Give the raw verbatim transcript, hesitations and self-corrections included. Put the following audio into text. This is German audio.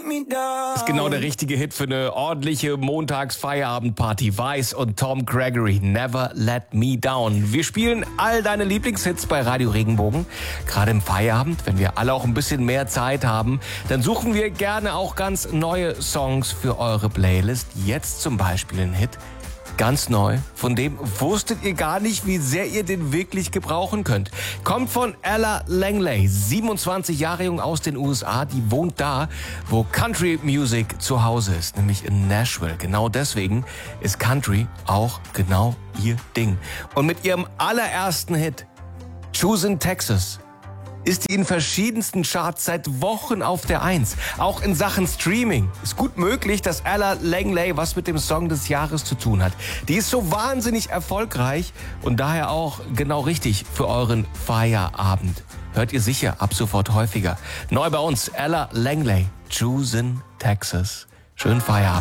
me down. Ist genau der richtige Hit für eine ordentliche Montags-Feierabendparty. Weiss und Tom Gregory, Never Let Me Down. Wir spielen all deine Lieblingshits bei Radio Regenbogen. Gerade im Feierabend, wenn wir alle auch ein bisschen mehr Zeit haben, dann suchen wir gerne auch ganz neue Songs für eure Playlist. Jetzt zum Beispiel ein Hit, ganz neu, von dem wusstet ihr gar nicht, wie sehr ihr den wirklich gebrauchen könnt. Kommt von Ella Langley, siebenundzwanzig Jahre jung aus den U S A. Die wohnt da, wo Country Music zu Hause ist, nämlich in Nashville. Genau deswegen ist Country auch genau ihr Ding. Und mit ihrem allerersten Hit, Choosing Texas, ist die in verschiedensten Charts seit Wochen auf der Eins. Auch in Sachen Streaming ist gut möglich, dass Ella Langley was mit dem Song des Jahres zu tun hat. Die ist so wahnsinnig erfolgreich und daher auch genau richtig für euren Feierabend. Hört ihr sicher ab sofort häufiger. Neu bei uns, Ella Langley, Choosing Texas. Schönen Feierabend.